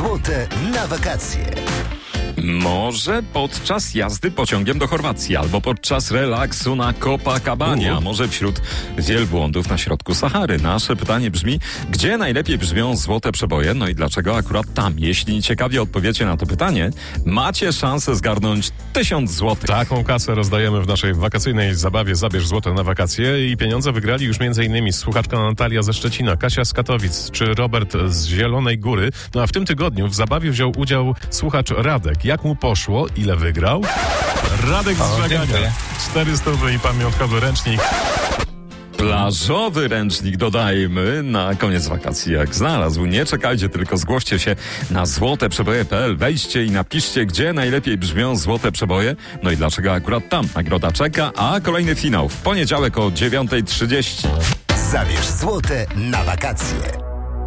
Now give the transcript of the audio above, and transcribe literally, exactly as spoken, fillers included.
złote na wakacje. Może podczas jazdy pociągiem do Chorwacji, albo podczas relaksu na Copacabanie, a może wśród wielbłądów na środku Sahary. Nasze pytanie brzmi, gdzie najlepiej brzmią złote przeboje, no i dlaczego akurat tam? Jeśli ciekawie odpowiecie na to pytanie, macie szansę zgarnąć tysiąc złotych. Taką kasę rozdajemy w naszej wakacyjnej zabawie Zabierz Złote na wakacje i pieniądze wygrali już m.in. słuchaczka Natalia ze Szczecina, Kasia z Katowic czy Robert z Zielonej Góry. No a w tym tygodniu w zabawie wziął udział słuchacz Radek. Jak mu poszło? Ile wygrał? Radek z Żagania. czterysta i pamiątkowy ręcznik. Plażowy ręcznik dodajmy na koniec wakacji. Jak znalazł, nie czekajcie, tylko zgłoście się na złote przeboje kropka p l. Wejdźcie i napiszcie, gdzie najlepiej brzmią złote przeboje. No i dlaczego akurat tam. Nagroda czeka, a kolejny finał w poniedziałek o dziewiąta trzydzieści. Zabierz złote na wakacje.